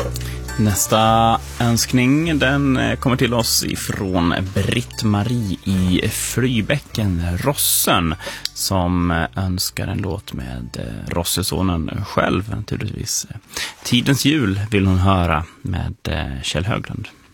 Nästa önskning, den kommer till oss ifrån Britt-Marie i Flybäcken, Rossen, som önskar en låt med Rossesonen själv naturligtvis. Tidens jul vill hon höra med Kjell Höglund.